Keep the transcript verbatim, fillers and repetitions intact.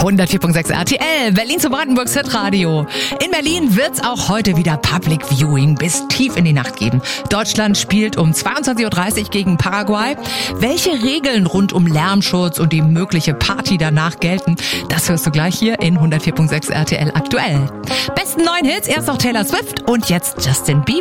hundertvier Komma sechs R T L, Berlin zu Brandenburgs Hitradio. In Berlin wird's auch heute wieder Public Viewing bis tief in die Nacht geben. Deutschland spielt um zweiundzwanzig Uhr dreißig gegen Paraguay. Welche Regeln rund um Lärmschutz und die mögliche Party danach gelten, das hörst du gleich hier in hundertvier Komma sechs R T L aktuell. Besten neuen Hits, erst noch Taylor Swift und jetzt Justin Bieber.